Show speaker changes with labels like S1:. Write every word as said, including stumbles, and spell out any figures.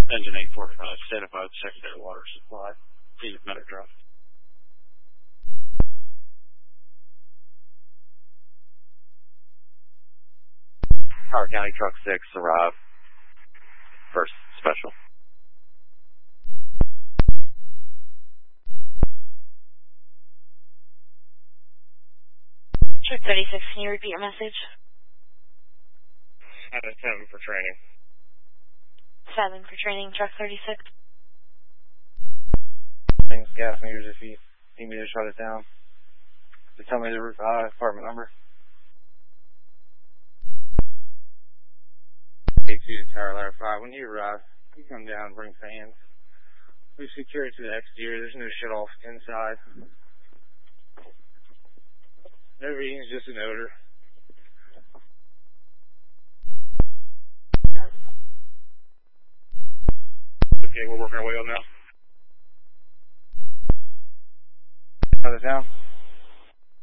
S1: Engine eight forty-five, identified secondary water supply. Please better drop.
S2: Howard County Truck six, arrive. First special.
S3: Truck thirty-six, can you repeat your message?
S4: Out of seven for training.
S3: Seven for training, truck thirty-six.
S4: Thanks, gas meters, if you need me to shut it down. Just tell me the uh, apartment number. eight two to Tower Ladder five. When you arrive, you come down and bring fans. We secure it to the exterior. There's no shut off inside. No readings, just an odor. Okay, we're working our way up now. Out of town.